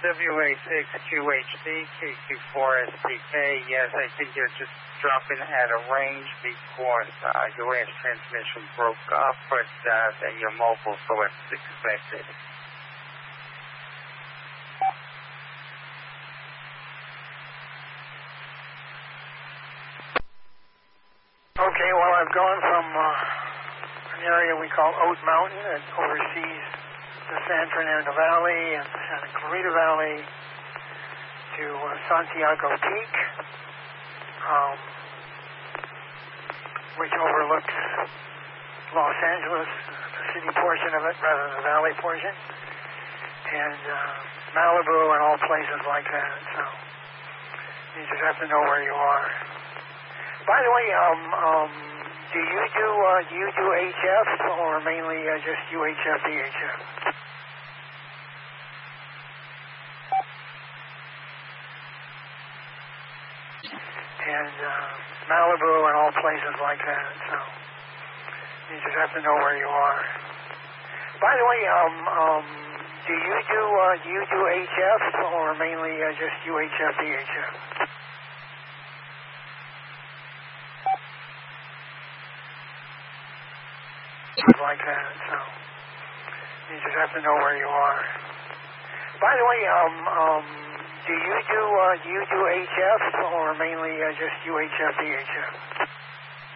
WA6QHD, K24SPK. Yes, I think you're just dropping at a range because your last transmission broke up, but then you're mobile, so it's expected. Okay, well, I've gone from an area we call Oat Mountain that oversees the San Fernando Valley and the Santa Clarita Valley to Santiago Peak, which overlooks Los Angeles, the city portion of it rather than the valley portion, and Malibu and all places like that. So you just have to know where you are. By the way, do you do HF or mainly just UHF, DHF? And Malibu and all places like that. So you just have to know where you are. By the way, do you do HF or mainly just UHF, DHF? Like that, so you just have to know where you are. By the way, do you do HF or mainly just UHF, DHF?